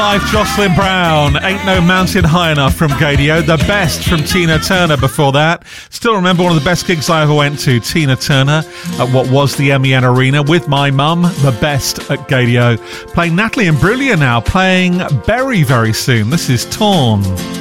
Live, Jocelyn Brown, Ain't No Mountain High Enough from Gadio. The Best from Tina Turner before that. Still remember one of the best gigs I ever went to, Tina Turner at what was the MEN Arena with my mum. The Best at Gadio. Playing Natalie Imbruglia now, playing Berry very soon. This is Torn.